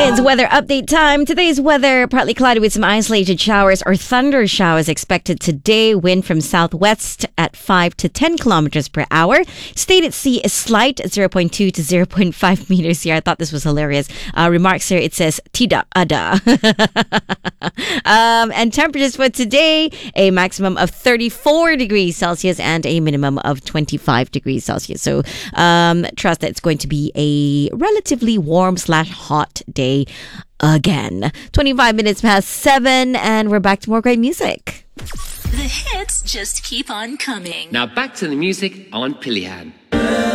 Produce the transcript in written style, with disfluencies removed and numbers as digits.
It's weather update time. Today's weather, partly cloudy with some isolated showers or thunder showers expected today. Wind from southwest at 5 to 10 kilometers per hour. State at sea is slight, 0.2 to 0.5 meters here. I thought this was hilarious. Remarks here, it says, Tida ada. And temperatures for today, a maximum of 34 degrees Celsius and a minimum of 25 degrees Celsius. So trust that it's going to be a relatively warm/hot day again. 25 minutes past 7 and we're back to more great music. The hits just keep on coming. Now back to the music on Pilihan.